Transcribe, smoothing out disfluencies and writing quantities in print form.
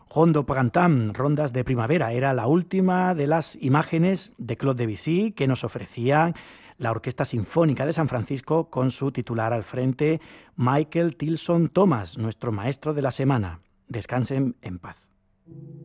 Rondo Printemps, Rondas de Primavera, era la última de las imágenes de Claude Debussy que nos ofrecía la Orquesta Sinfónica de San Francisco con su titular al frente, Michael Tilson Thomas, nuestro maestro de la semana. Descansen en paz.